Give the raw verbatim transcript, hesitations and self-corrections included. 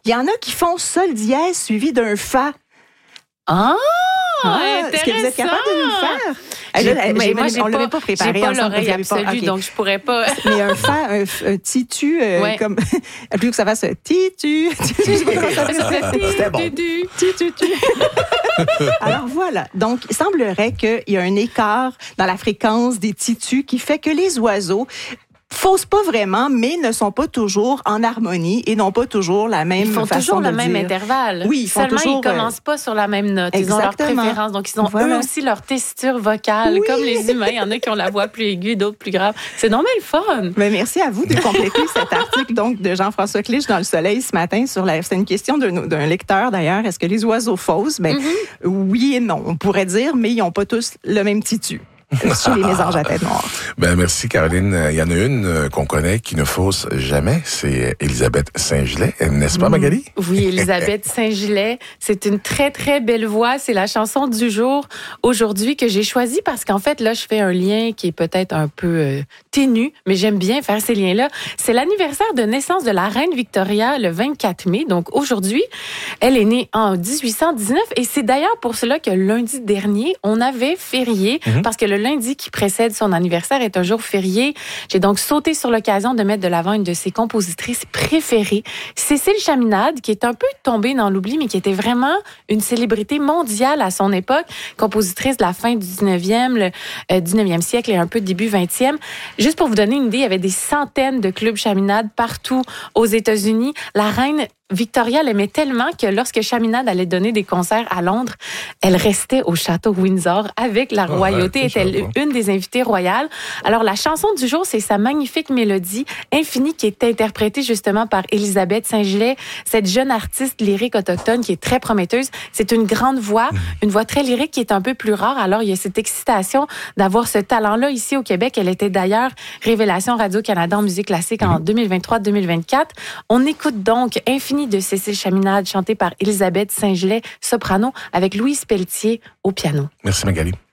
Il y en a qui font sol dièse suivi d'un fa. Ah! Ah, est-ce que vous êtes capable de nous le faire? J'ai, je, mais j'ai, moi, j'ai on ne l'avait pas, pas préparé j'ai pas ensemble. l'oreille absolue, pas, okay. donc je pourrais pas. Mais un fa, un, un titu, euh, ouais. comme, plus que ça fasse titu. C'était bon. Titu. Alors voilà. Donc, il semblerait qu'il y a un écart dans la fréquence des titus qui fait que les oiseaux faussent pas vraiment, mais ne sont pas toujours en harmonie et n'ont pas toujours la même façon de dire. Ils font toujours le même dire. intervalle. Oui, ils font Seulement, toujours, ils commencent pas sur la même note. Exactement. Ils ont leurs préférences. Donc, ils ont voilà. eux aussi leur tessiture vocale, oui. comme les humains. Il y en a qui ont la voix plus aiguë, d'autres plus grave. C'est normal le fun. Mais merci à vous de compléter cet article donc de Jean-François Clich dans Le Soleil ce matin. Sur la... C'est une question d'un, d'un lecteur d'ailleurs. Est-ce que les oiseaux faussent? Ben, mm-hmm. oui et non, on pourrait dire, mais ils n'ont pas tous le même titu. Chez les mésanges à tête noire. Ben merci Caroline. Il y en a une euh, qu'on connaît qui ne fausse jamais, c'est Élisabeth Saint-Gelais, n'est-ce pas Magali? Oui, Élisabeth Saint-Gelais, c'est une très très belle voix. C'est la chanson du jour aujourd'hui que j'ai choisie parce qu'en fait là, je fais un lien qui est peut-être un peu euh, ténu, mais j'aime bien faire ces liens-là. C'est l'anniversaire de naissance de la reine Victoria le vingt-quatre mai. Donc aujourd'hui, elle est née en dix-huit cent dix-neuf et c'est d'ailleurs pour cela que lundi dernier, on avait férié mm-hmm. parce que le lundi qui précède son anniversaire est un jour férié. J'ai donc sauté sur l'occasion de mettre de l'avant une de ses compositrices préférées, Cécile Chaminade, qui est un peu tombée dans l'oubli, mais qui était vraiment une célébrité mondiale à son époque, compositrice de la fin du dix-neuvième, le euh, dix-neuvième siècle et un peu début vingtième. Juste pour vous donner une idée, il y avait des centaines de clubs Chaminade partout aux États-Unis. La reine Victoria l'aimait tellement que lorsque Chaminade allait donner des concerts à Londres, elle restait au château Windsor avec la royauté, oh, ouais, était une des invitées royales. Alors, la chanson du jour, c'est sa magnifique mélodie Infinie qui est interprétée justement par Élisabeth Saint-Gelais, cette jeune artiste lyrique autochtone qui est très prometteuse. C'est une grande voix, mmh. une voix très lyrique qui est un peu plus rare. Alors, il y a cette excitation d'avoir ce talent-là ici au Québec. Elle était d'ailleurs révélation Radio-Canada en musique classique mmh. en deux mille vingt-trois deux mille vingt-quatre. On écoute donc Infinie de Cécile Chaminade, chantée par Élisabeth Saint-Gelais, soprano, avec Louise Pelletier au piano. Merci Magali.